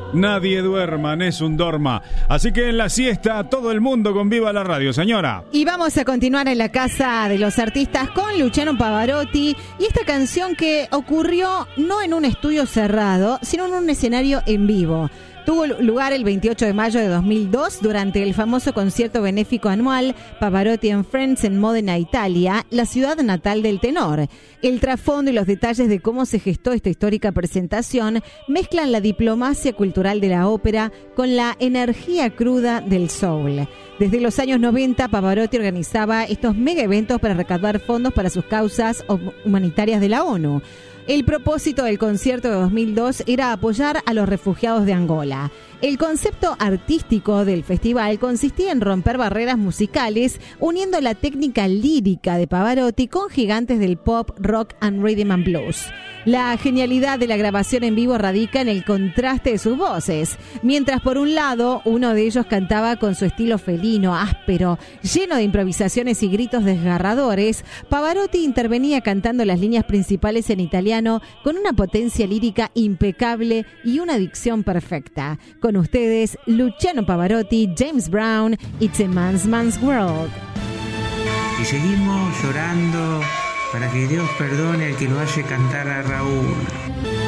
Nadie duerma, es un dorma. Así que en la siesta todo el mundo con Viva la Radio, señora. Y vamos a continuar en la casa de los artistas con Luciano Pavarotti y esta canción que ocurrió no en un estudio cerrado, sino en un escenario en vivo. Tuvo lugar el 28 de mayo de 2002 durante el famoso concierto benéfico anual Pavarotti and Friends en Módena, Italia, la ciudad natal del tenor. El trasfondo y los detalles de cómo se gestó esta histórica presentación mezclan la diplomacia cultural de la ópera con la energía cruda del soul. Desde los años 90, Pavarotti organizaba estos mega eventos para recaudar fondos para sus causas humanitarias de la ONU. El propósito del concierto de 2002 era apoyar a los refugiados de Angola. El concepto artístico del festival consistía en romper barreras musicales, uniendo la técnica lírica de Pavarotti con gigantes del pop, rock and rhythm and blues. La genialidad de la grabación en vivo radica en el contraste de sus voces. Mientras por un lado, uno de ellos cantaba con su estilo felino, áspero, lleno de improvisaciones y gritos desgarradores, Pavarotti intervenía cantando las líneas principales en italiano con una potencia lírica impecable y una dicción perfecta. Con ustedes, Luciano Pavarotti, James Brown, It's a Man's World. Y seguimos llorando para que Dios perdone al que lo hace cantar a Raúl.